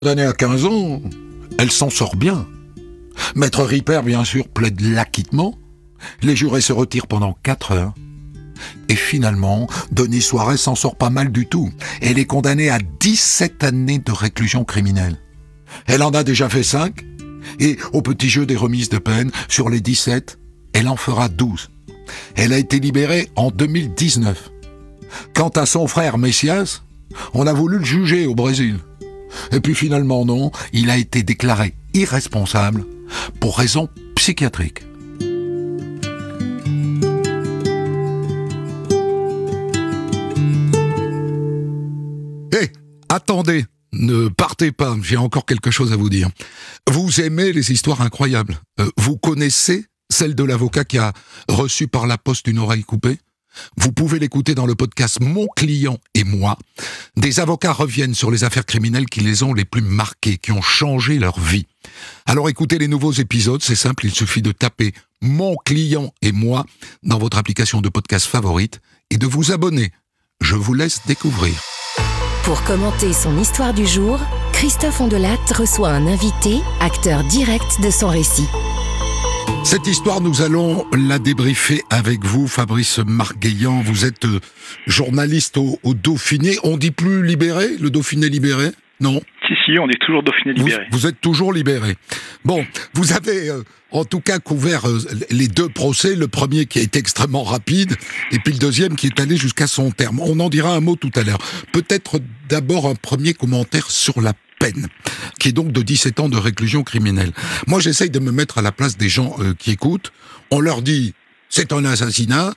Condamnée à 15 ans, elle s'en sort bien. Maître Ripert, bien sûr, plaide l'acquittement. Les jurés se retirent pendant 4 heures. Et finalement, Denise Soares s'en sort pas mal du tout. Elle est condamnée à 17 années de réclusion criminelle. Elle en a déjà fait 5. Et au petit jeu des remises de peine, sur les 17, elle en fera 12. Elle a été libérée en 2019. Quant à son frère Messias, on a voulu le juger au Brésil. Et puis finalement non, il a été déclaré irresponsable pour raisons psychiatriques. Attendez, ne partez pas, j'ai encore quelque chose à vous dire. Vous aimez les histoires incroyables. Vous connaissez celle de l'avocat qui a reçu par la poste une oreille coupée ? Vous pouvez l'écouter dans le podcast Mon client et moi. Des avocats reviennent sur les affaires criminelles qui les ont les plus marquées, qui ont changé leur vie. Alors écoutez les nouveaux épisodes, c'est simple, il suffit de taper Mon client et moi dans votre application de podcast favorite et de vous abonner. Je vous laisse découvrir. Pour commenter son histoire du jour, Christophe Ondelat reçoit un invité, acteur direct de son récit. Cette histoire, nous allons la débriefer avec vous, Fabrice Margueillan. Vous êtes journaliste au Dauphiné. On dit plus libéré, le Dauphiné libéré ? Non ? Si, on est toujours Dauphiné libéré. Vous êtes toujours libéré. Bon, vous avez en tout cas couvert les 2 procès, le premier qui a été extrêmement rapide, et puis le deuxième qui est allé jusqu'à son terme. On en dira un mot tout à l'heure. Peut-être d'abord un premier commentaire sur la peine, qui est donc de 17 ans de réclusion criminelle. Moi, j'essaye de me mettre à la place des gens qui écoutent. On leur dit, c'est un assassinat,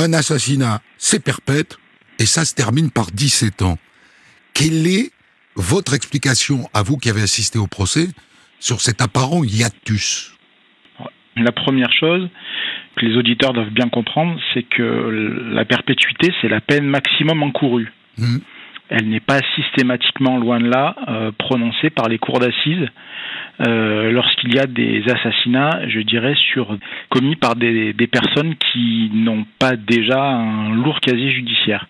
c'est perpète, et ça se termine par 17 ans. Quelle est votre explication, à vous qui avez assisté au procès, sur cet apparent hiatus ? La première chose que les auditeurs doivent bien comprendre, c'est que la perpétuité, c'est la peine maximum encourue. Elle n'est pas systématiquement, loin de là, prononcée par les cours d'assises lorsqu'il y a des assassinats, je dirais, commis par des personnes qui n'ont pas déjà un lourd casier judiciaire.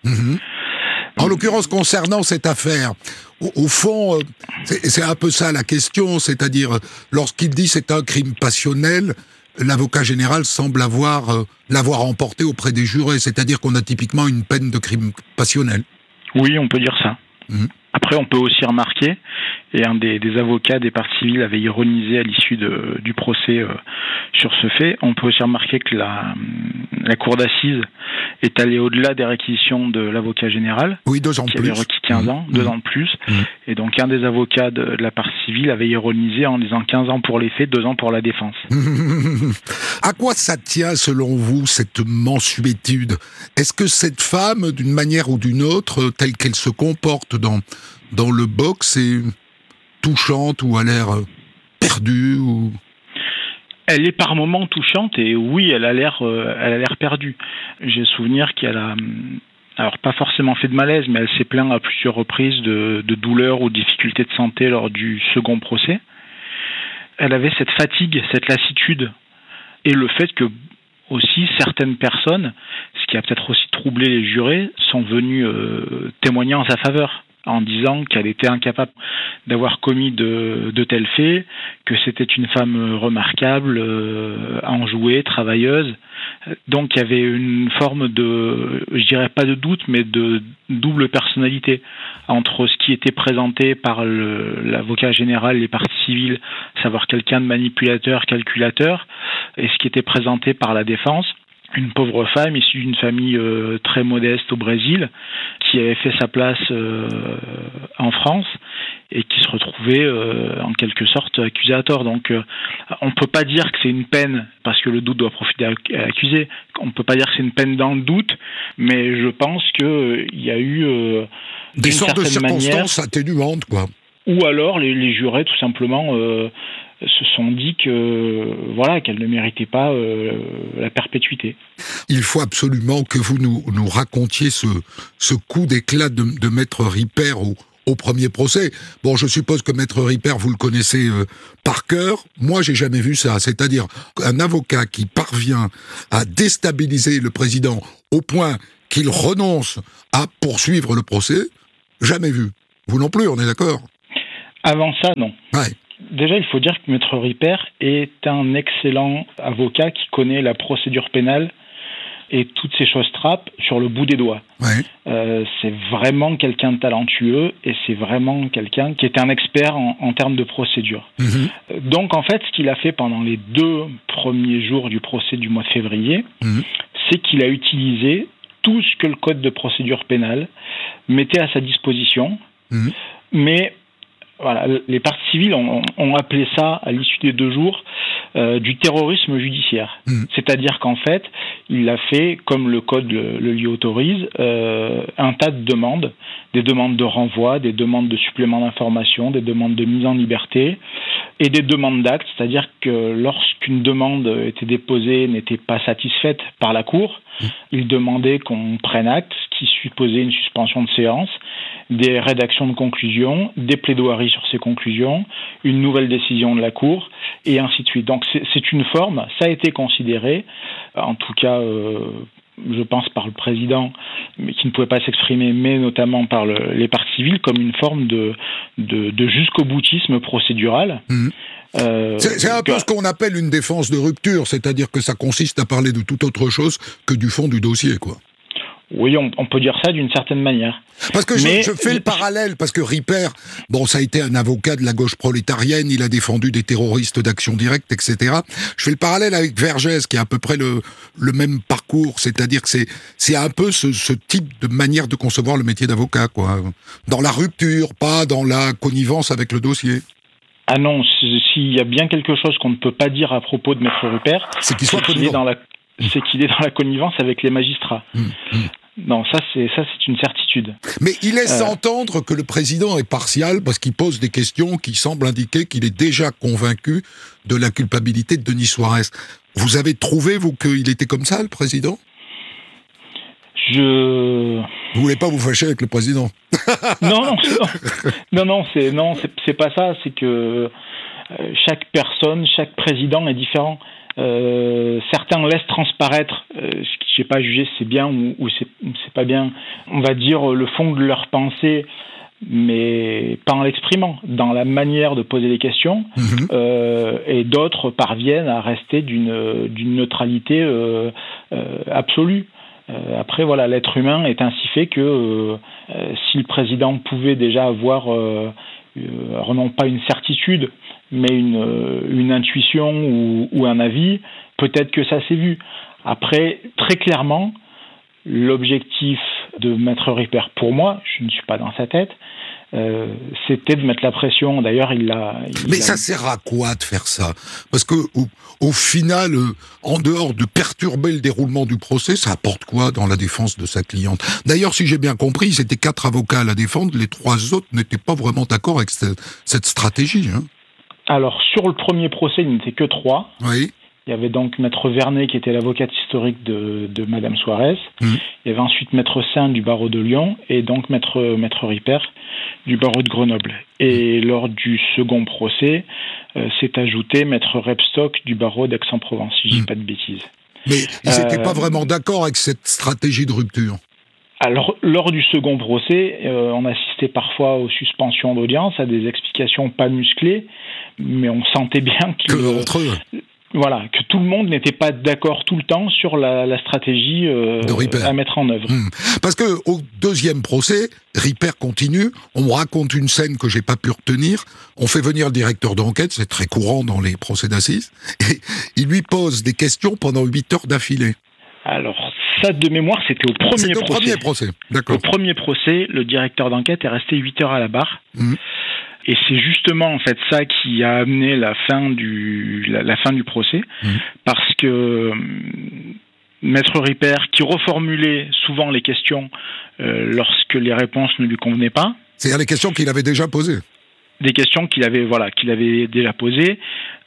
En l'occurrence, concernant cette affaire, au fond, c'est un peu ça la question, c'est-à-dire, lorsqu'il dit c'est un crime passionnel, l'avocat général semble l'avoir emporté auprès des jurés, c'est-à-dire qu'on a typiquement une peine de crime passionnel. Oui, on peut dire ça. Après, on peut aussi remarquer, et un des avocats des parties civiles avait ironisé à l'issue du procès sur ce fait, on peut aussi remarquer que la cour d'assises est allée au-delà des réquisitions de l'avocat général, oui, 2 ans qui plus. avait requis 15 ans, 2 ans de plus, et donc un des avocats de la partie civile avait ironisé en disant 15 ans pour les faits, 2 ans pour la défense. À quoi ça tient, selon vous, cette mansuétude ? Est-ce que cette femme, d'une manière ou d'une autre, telle qu'elle se comporte dans le box, est touchante ou a l'air perdue ou... Elle est par moments touchante et oui, elle a l'air perdue. J'ai souvenir qu'elle a, alors pas forcément fait de malaise, mais elle s'est plainte à plusieurs reprises de douleurs ou de difficultés de santé lors du second procès. Elle avait cette fatigue, cette lassitude et le fait que aussi certaines personnes, ce qui a peut-être aussi troublé les jurés, sont venues témoigner en sa faveur, en disant qu'elle était incapable d'avoir commis de tels faits, que c'était une femme remarquable, enjouée, travailleuse. Donc il y avait une forme de, je dirais pas de doute, mais de double personnalité entre ce qui était présenté par l'avocat général, les parties civiles, savoir quelqu'un de manipulateur, calculateur, et ce qui était présenté par la défense. Une pauvre femme issue d'une famille très modeste au Brésil, qui avait fait sa place en France et qui se retrouvait en quelque sorte accusée à tort. Donc on ne peut pas dire que c'est une peine parce que le doute doit profiter à l'accusé. On ne peut pas dire que c'est une peine dans le doute, mais je pense qu'il y a eu des sortes de circonstances atténuantes, quoi. Ou alors les jurés tout simplement se sont dit qu'elle ne méritait pas la perpétuité. Il faut absolument que vous nous racontiez ce coup d'éclat de Maître Ripert au premier procès. Bon, je suppose que Maître Ripert, vous le connaissez par cœur. Moi, j'ai jamais vu ça. C'est-à-dire un avocat qui parvient à déstabiliser le président au point qu'il renonce à poursuivre le procès, jamais vu. Vous non plus, on est d'accord ? Avant ça, non. Ouais. Déjà, il faut dire que Maître Ripert est un excellent avocat qui connaît la procédure pénale et toutes ces choses trappes sur le bout des doigts. Ouais. C'est vraiment quelqu'un de talentueux et c'est vraiment quelqu'un qui est un expert en termes de procédure. Donc en fait, ce qu'il a fait pendant les 2 premiers jours du procès du mois de février, c'est qu'il a utilisé tout ce que le code de procédure pénale mettait à sa disposition, mais voilà, les parties civiles ont appelé ça, à l'issue des 2 jours, du terrorisme judiciaire. C'est-à-dire qu'en fait, il a fait, comme le code le lui autorise, un tas de demandes, des demandes de renvoi, des demandes de supplément d'information, des demandes de mise en liberté et des demandes d'actes, c'est-à-dire que lorsqu'une demande était déposée, n'était pas satisfaite par la Cour, il demandait qu'on prenne acte, ce qui supposait une suspension de séance, des rédactions de conclusions, des plaidoiries sur ces conclusions, une nouvelle décision de la Cour, et ainsi de suite. Donc c'est une forme, ça a été considéré, en tout cas je pense par le président, mais qui ne pouvait pas s'exprimer, mais notamment par les parties civiles, comme une forme de jusqu'au-boutisme procédural. C'est un peu ce qu'on appelle une défense de rupture, c'est-à-dire que ça consiste à parler de toute autre chose que du fond du dossier, quoi. Oui, on peut dire ça d'une certaine manière. Parce que je fais le parallèle, parce que Ripert, bon, ça a été un avocat de la gauche prolétarienne, il a défendu des terroristes d'Action Directe, etc. Je fais le parallèle avec Vergès, qui a à peu près le même parcours, c'est-à-dire que c'est un peu ce type de manière de concevoir le métier d'avocat, quoi. Dans la rupture, pas dans la connivence avec le dossier. Ah non, s'il y a bien quelque chose qu'on ne peut pas dire à propos de Maître Ripert, c'est qu'il est dans la connivence avec les magistrats. Non, ça c'est une certitude. Mais il laisse entendre que le président est partial parce qu'il pose des questions qui semblent indiquer qu'il est déjà convaincu de la culpabilité de Denis Suarez. Vous avez trouvé, vous, qu'il était comme ça, le président ? Vous voulez pas vous fâcher avec le président ? Non, c'est pas ça. C'est que chaque personne, chaque président est différent. Certains laissent transparaître ce que j'ai pas jugé c'est bien ou c'est pas bien, on va dire le fond de leur pensée, mais pas en l'exprimant, dans la manière de poser les questions, et d'autres parviennent à rester d'une neutralité absolue. Après, voilà, l'être humain est ainsi fait que si le président pouvait déjà avoir, non pas une certitude, mais une intuition ou un avis, peut-être que ça s'est vu. Après, très clairement, l'objectif de Maître Ripert, pour moi, je ne suis pas dans sa tête, c'était de mettre la pression. D'ailleurs, Mais ça sert à quoi de faire ça ? Parce que au final, en dehors de perturber le déroulement du procès, ça apporte quoi dans la défense de sa cliente ? D'ailleurs, si j'ai bien compris, c'était 4 avocats à la défendre, les 3 autres n'étaient pas vraiment d'accord avec cette stratégie. Hein ? Alors, sur le premier procès, il n'était que 3. Oui. Il y avait donc Maître Vernet, qui était l'avocate historique de Madame Suarez. Il y avait ensuite Maître Saint du barreau de Lyon et donc Maître Ripert du barreau de Grenoble. Et lors du second procès, s'est ajouté Maître Rebstock du barreau d'Aix-en-Provence, si je dis pas de bêtises. Mais ils n'étaient pas vraiment d'accord avec cette stratégie de rupture. Alors, lors du second procès, on assistait parfois aux suspensions d'audience, à des explications pas musclées, mais on sentait bien entre eux. Voilà, que tout le monde n'était pas d'accord tout le temps sur la stratégie à mettre en œuvre. Parce que au deuxième procès, Ripert continue, on me raconte une scène que j'ai pas pu retenir, on fait venir le directeur d'enquête, c'est très courant dans les procès d'assises, et il lui pose des questions pendant 8 heures d'affilée. Alors, ça de mémoire, c'était au premier procès. D'accord. Au premier procès, le directeur d'enquête est resté 8 heures à la barre. Et c'est justement en fait ça qui a amené la fin du procès, parce que Maître Ripert, qui reformulait souvent les questions lorsque les réponses ne lui convenaient pas. C'est-à-dire les questions qu'il avait déjà posées. Des questions qu'il avait déjà posées.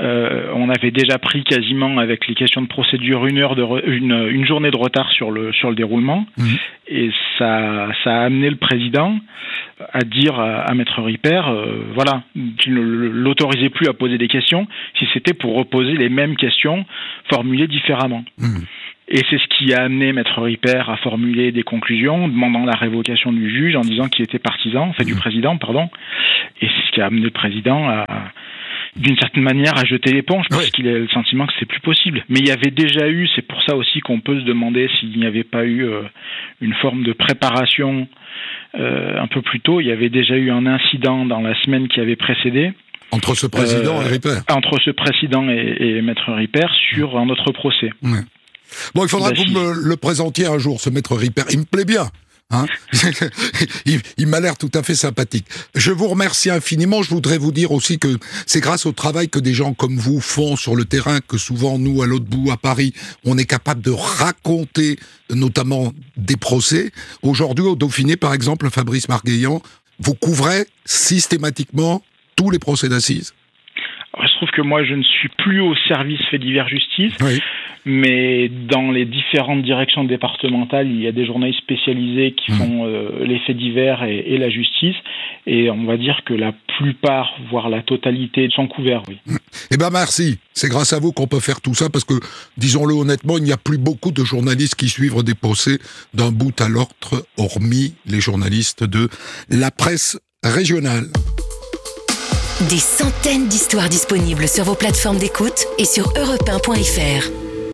On avait déjà pris quasiment avec les questions de procédure une journée de retard sur le déroulement. Et ça a amené le président à dire à Maître Ripert qu'il ne l'autorisait plus à poser des questions si c'était pour reposer les mêmes questions formulées différemment. Et c'est ce qui a amené Maître Ripert à formuler des conclusions, demandant la révocation du juge, en disant qu'il était partisan, du président, pardon. Et c'est ce qui a amené le président d'une certaine manière, à jeter l'éponge, parce qu'il a le sentiment que c'est plus possible. Mais il y avait déjà eu, c'est pour ça aussi qu'on peut se demander s'il n'y avait pas eu une forme de préparation un peu plus tôt. Il y avait déjà eu un incident dans la semaine qui avait précédé. Entre ce président et Ripert. Entre ce président et Maître Ripert sur un autre procès. Ouais. Bon, il faudra que vous me le présentiez un jour, ce Maître Ripert. Il me plaît bien. Hein il m'a l'air tout à fait sympathique. Je vous remercie infiniment. Je voudrais vous dire aussi que c'est grâce au travail que des gens comme vous font sur le terrain que souvent, nous, à l'autre bout, à Paris, on est capable de raconter notamment des procès. Aujourd'hui, au Dauphiné, par exemple, Fabrice Margueillan, vous couvrez systématiquement tous les procès d'assises. Il se trouve que moi, je ne suis plus au service faits divers justice, mais dans les différentes directions départementales, il y a des journalistes spécialisés qui font les faits divers et la justice, et on va dire que la plupart, voire la totalité, sont couverts. Eh ben merci, c'est grâce à vous qu'on peut faire tout ça, parce que, disons-le honnêtement, il n'y a plus beaucoup de journalistes qui suivent des procès d'un bout à l'autre, hormis les journalistes de la presse régionale. Des centaines d'histoires disponibles sur vos plateformes d'écoute et sur europe1.fr.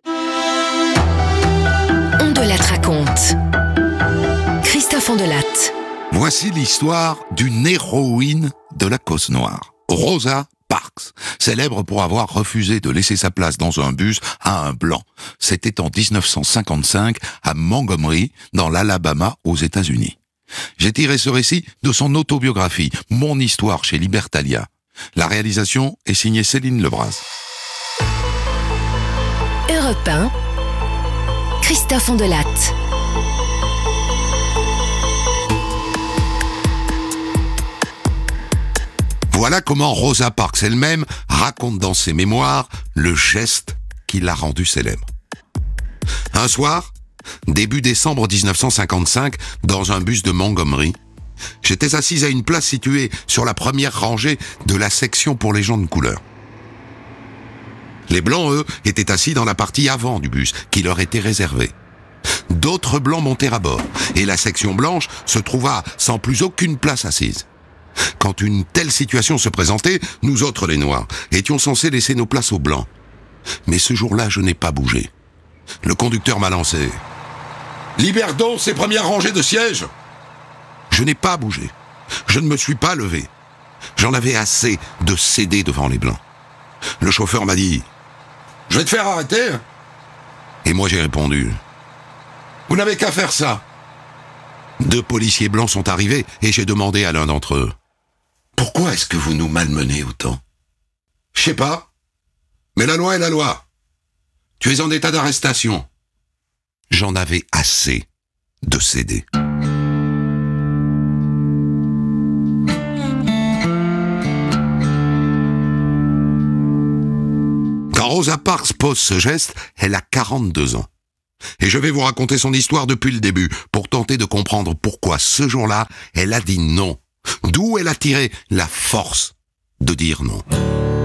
On de Latte raconte. Christophe Ondelatte. Voici l'histoire d'une héroïne de la cause noire, Rosa Parks, célèbre pour avoir refusé de laisser sa place dans un bus à un blanc. C'était en 1955 à Montgomery, dans l'Alabama, aux États-Unis. J'ai tiré ce récit de son autobiographie, Mon histoire, chez Libertalia. La réalisation est signée Céline Lebras. Europe 1, Christophe Ondelatte. Voilà comment Rosa Parks elle-même raconte dans ses mémoires le geste qui l'a rendue célèbre. Un soir, début décembre 1955, dans un bus de Montgomery, j'étais assise à une place située sur la première rangée de la section pour les gens de couleur. Les blancs, eux, étaient assis dans la partie avant du bus, qui leur était réservée. D'autres blancs montèrent à bord, et la section blanche se trouva sans plus aucune place assise. Quand une telle situation se présentait, nous autres les noirs étions censés laisser nos places aux blancs. Mais ce jour-là, je n'ai pas bougé. Le conducteur m'a lancé. « Libère donc ces premières rangées de sièges !» Je n'ai pas bougé. Je ne me suis pas levé. J'en avais assez de céder devant les blancs. Le chauffeur m'a dit « Je vais te faire arrêter !» Et moi j'ai répondu « Vous n'avez qu'à faire ça !» 2 policiers blancs sont arrivés et j'ai demandé à l'un d'entre eux « Pourquoi est-ce que vous nous malmenez autant ?»« Je sais pas. Mais la loi est la loi. Tu es en état d'arrestation. » J'en avais assez de céder. Quand Rosa Parks pose ce geste, elle a 42 ans. Et je vais vous raconter son histoire depuis le début, pour tenter de comprendre pourquoi ce jour-là, elle a dit non. D'où elle a tiré la force de dire non.